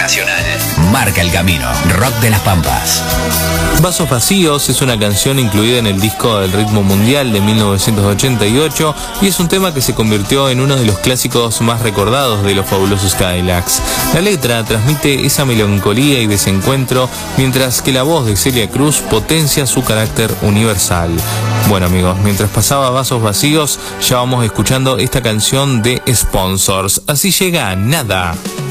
nacional. Marca el camino. Rock de las Pampas. Vasos Vacíos es una canción incluida en el disco del Ritmo Mundial de 1988 y es un tema que se convirtió en uno de los clásicos más recordados de los fabulosos Cadillacs. La letra transmite esa melancolía y desencuentro, mientras que la voz de Celia Cruz potencia su carácter universal. Bueno amigos, mientras pasaba Vasos Vacíos, ya vamos escuchando esta canción de Sponsors. Así llega Nada.